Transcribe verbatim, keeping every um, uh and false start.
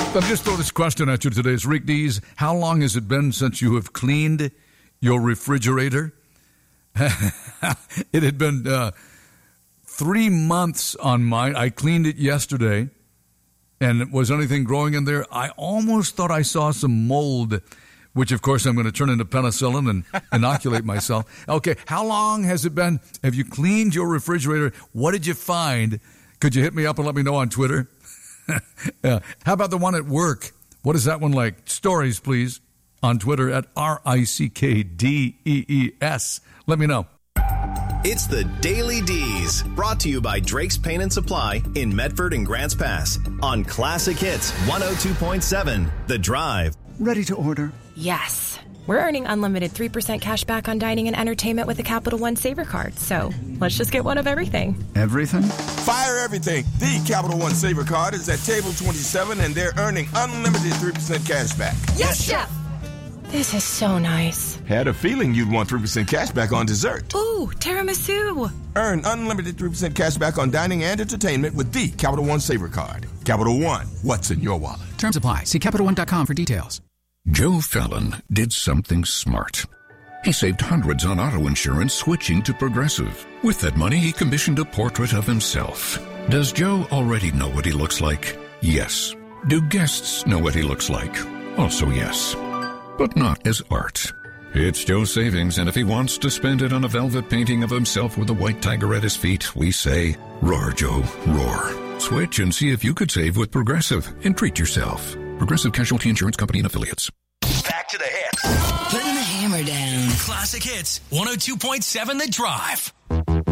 Let me just throw this question at you today. It's Rick Dees. How long has it been since you have cleaned your refrigerator? It had been uh, three months on mine. I cleaned it yesterday, and was anything growing in there? I almost thought I saw some mold, which, of course, I'm going to turn into penicillin and inoculate myself. Okay, how long has it been? Have you cleaned your refrigerator? What did you find? Could you hit me up and let me know on Twitter? Yeah. How about the one at work? What is that one like? Stories, please, on Twitter at R I C K D E E S. Let me know. It's the Daily D's, brought to you by Drake's Paint and Supply in Medford and Grants Pass on Classic Hits one oh two point seven, The Drive. Ready to order? Yes. We're earning unlimited three percent cash back on dining and entertainment with a Capital One Saver card. So let's just get one of everything. Everything? Fire everything. The Capital One Saver card is at table twenty-seven, and they're earning unlimited three percent cash back. Yes, Chef! This is so nice. Had a feeling you'd want three percent cash back on dessert. Ooh, tiramisu. Earn unlimited three percent cash back on dining and entertainment with the Capital One Saver card. Capital One, what's in your wallet? Terms apply. See Capital One dot com for details. Joe Fallon did something smart. He saved hundreds on auto insurance switching to Progressive. With that money, he commissioned a portrait of himself. Does Joe already know what he looks like? Yes. Do guests know what he looks like? Also yes. But not as art. It's Joe's savings, and if he wants to spend it on a velvet painting of himself with a white tiger at his feet, we say, roar, Joe, roar. Switch and see if you could save with Progressive and treat yourself. Progressive Casualty Insurance Company and Affiliates. Back to the hits. Putting the hammer down. Classic Hits one oh two point seven, The Drive.